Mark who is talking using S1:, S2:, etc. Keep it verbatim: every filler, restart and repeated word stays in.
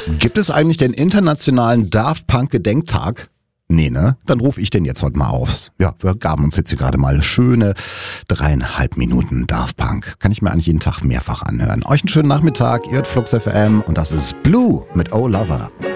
S1: Gibt es eigentlich den internationalen Daft Punk Gedenktag? Nee, ne? Dann rufe ich den jetzt heute mal auf. Ja, wir gaben uns jetzt hier gerade mal schöne dreieinhalb Minuten Daft Punk. Kann ich mir eigentlich jeden Tag mehrfach anhören. Euch einen schönen Nachmittag. Ihr hört Flux F M und das ist Blue mit Oh Lover.